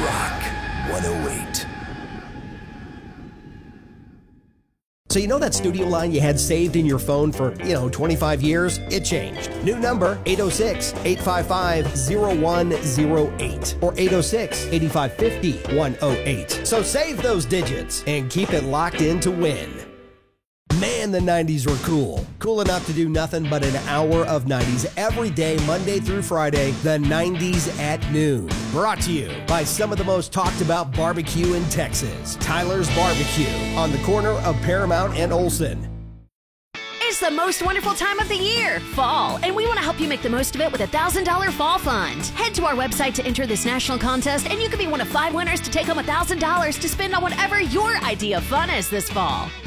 Rock 108. So you know that studio line you had saved in your phone for, 25 years? It changed. New number, 806-855-0108 or 806-8550-108. So save those digits and keep it locked in to win. Man, the 90s were cool. Cool enough to do nothing but an hour of 90s every day, Monday through Friday, the 90s at noon. Brought to you by some of the most talked about barbecue in Texas, Tyler's Barbecue, on the corner of Paramount and Olsen. It's the most wonderful time of the year, fall, and we want to help you make the most of it with a $1,000 fall fund. Head to our website to enter this national contest, and you could be one of 5 winners to take home $1,000 to spend on whatever your idea of fun is this fall.